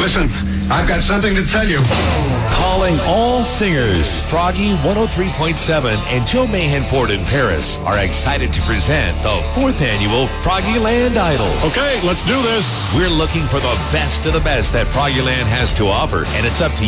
Listen, I've got something to tell you. Calling all singers. Froggy 103.7 and Joe Mahan Ford in Paris are excited to present the 4th annual Froggyland Idol. Okay, let's do this. We're looking for the best of the best that Froggyland has to offer, and it's up to